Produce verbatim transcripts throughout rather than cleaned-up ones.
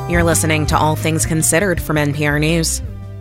You're listening to All Things Considered from N P R News.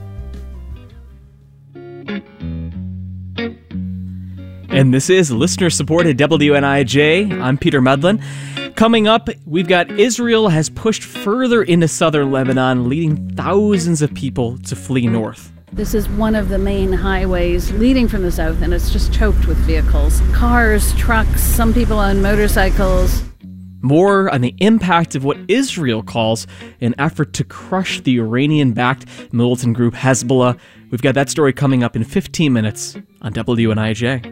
And this is listener-supported W N I J. I'm Peter Medlin. Coming up, we've got Israel has pushed further into southern Lebanon, leading thousands of people to flee north. This is one of the main highways leading from the south, and it's just choked with vehicles. Cars, trucks, some people on motorcycles. More on the impact of what Israel calls an effort to crush the Iranian-backed militant group Hezbollah. We've got that story coming up in fifteen minutes on W N I J.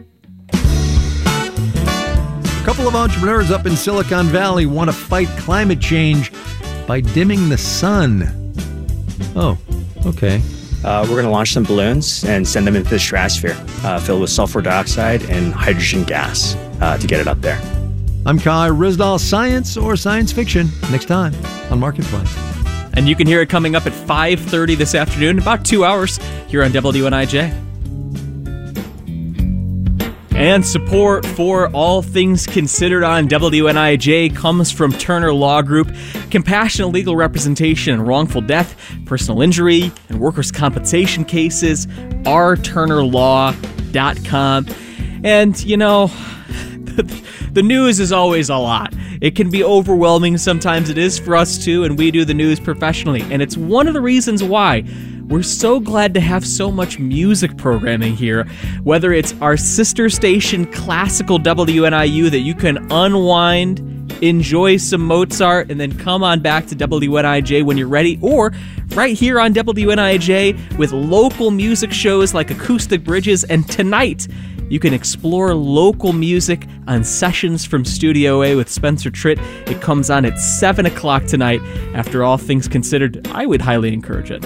A couple of entrepreneurs up in Silicon Valley want to fight climate change by dimming the sun. Oh, okay. Uh, we're going to launch some balloons and send them into the stratosphere, uh, filled with sulfur dioxide and hydrogen gas uh, to get it up there. I'm Kai Rizdal. Science or science fiction? Next time on Marketplace. And you can hear it coming up at five thirty this afternoon, about two hours, here on W N I J. And support for All Things Considered on W N I J comes from Turner Law Group, compassionate legal representation in wrongful death, personal injury, and workers' compensation cases, r turner law dot com. And, you know, the news is always a lot. It can be overwhelming. Sometimes it is for us, too, and we do the news professionally. And it's one of the reasons why we're so glad to have so much music programming here, whether it's our sister station, Classical W N I U, that you can unwind, enjoy some Mozart, and then come on back to W N I J when you're ready, or right here on W N I J with local music shows like Acoustic Bridges, and tonight you can explore local music on Sessions from Studio A with Spencer Tritt. It comes on at seven o'clock tonight. After All Things Considered, I would highly encourage it.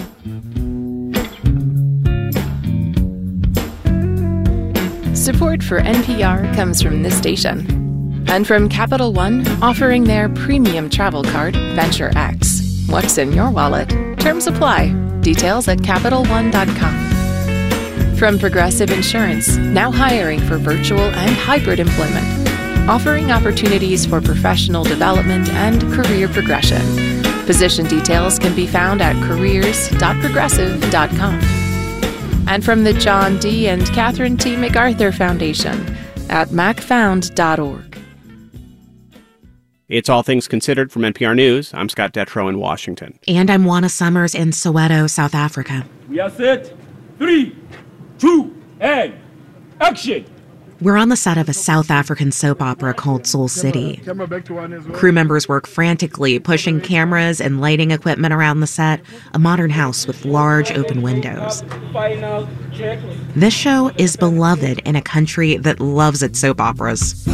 Support for N P R comes from this station and from Capital One, offering their premium travel card, Venture X. What's in your wallet? Terms apply. Details at Capital One dot com. From Progressive Insurance, now hiring for virtual and hybrid employment, offering opportunities for professional development and career progression. Position details can be found at careers dot progressive dot com. And from the John D. and Catherine T. MacArthur Foundation at mac found dot org. It's All Things Considered from N P R News. I'm Scott Detrow in Washington. And I'm Juana Summers in Soweto, South Africa. We are set. Three, two, and action! We're on the set of a South African soap opera called Soul City. Crew members work frantically, pushing cameras and lighting equipment around the set, a modern house with large open windows. This show is beloved in a country that loves its soap operas.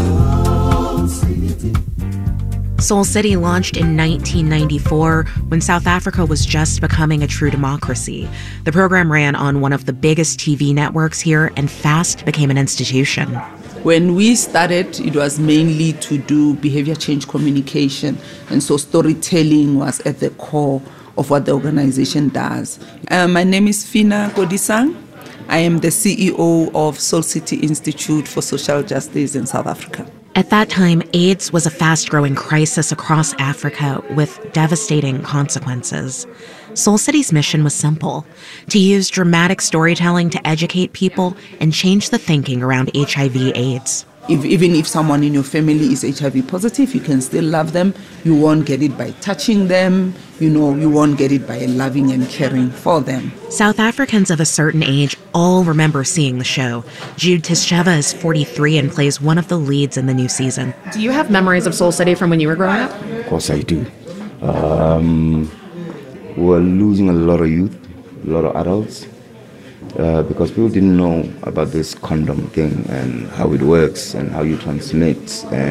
Soul City launched in nineteen ninety-four when South Africa was just becoming a true democracy. The program ran on one of the biggest T V networks here and fast became an institution. When we started, it was mainly to do behavior change communication, and so storytelling was at the core of what the organization does. Uh, my name is Fina Godisang. I am the C E O of Soul City Institute for Social Justice in South Africa. At that time, AIDS was a fast-growing crisis across Africa with devastating consequences. Soul City's mission was simple: to use dramatic storytelling to educate people and change the thinking around H I V AIDS. If, even if someone in your family is H I V positive, you can still love them. You won't get it by touching them. You know, you won't get it by loving and caring for them. South Africans of a certain age all remember seeing the show. Jude Tischeva is forty-three and plays one of the leads in the new season. Do you have memories of Soul City from when you were growing up? Of course I do. Um, we're losing a lot of youth, a lot of adults. Uh, because people didn't know about this condom thing and how it works and how you transmit. And